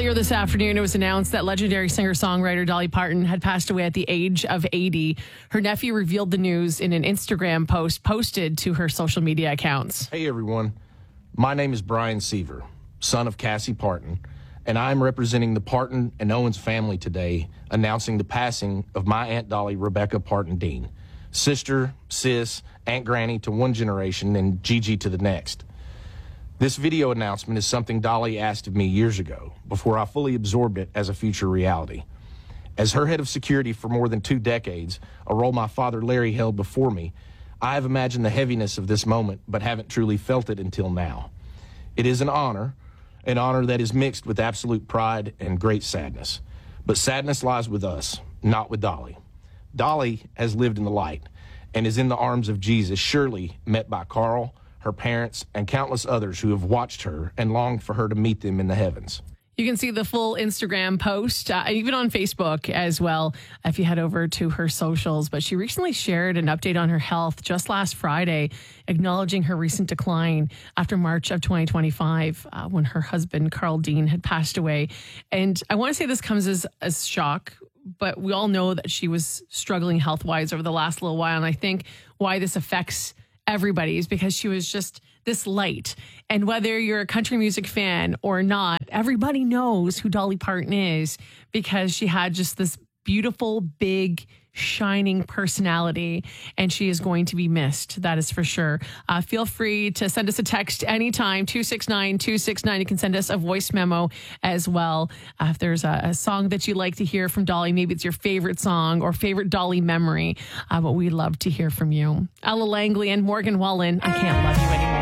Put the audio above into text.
Earlier this afternoon, it was announced that legendary singer-songwriter Dolly Parton had passed away at the age of 80. Her nephew revealed the news in an Instagram post posted to her social media accounts. Hey, everyone. My name is Brian Seaver, son of Cassie Parton, and I'm representing the Parton and Owens family today, announcing the passing of my Aunt Dolly, Rebecca Parton Dean, sister, sis, Aunt Granny to one generation, and Gigi to the next. This video announcement is something Dolly asked of me years ago, before I fully absorbed it as a future reality. As her head of security for more than 2 decades, a role my father Larry held before me, I have imagined the heaviness of this moment, but haven't truly felt it until now. It is an honor that is mixed with absolute pride and great sadness. But sadness lies with us, not with Dolly. Dolly has lived in the light and is in the arms of Jesus, surely met by Carl, her parents, and countless others who have watched her and longed for her to meet them in the heavens. You can see the full Instagram post, even on Facebook as well, if you head over to her socials. But she recently shared an update on her health just last Friday, acknowledging her recent decline after March of 2025, when her husband, Carl Dean, had passed away. And I want to say this comes as shock, but we all know that she was struggling health-wise over the last little while. And I think why this affects everybody is because she was just this light. And whether you're a country music fan or not, everybody knows who Dolly Parton is because she had just this beautiful, big, shining personality, and she is going to be missed. That is for sure. Feel free to send us a text anytime, 269-269. You can send us a voice memo as well. If there's a song that you like to hear from Dolly, maybe it's your favorite song or favorite Dolly memory, but we'd love to hear from you. Ella Langley and Morgan Wallen, I Can't Love You Anymore.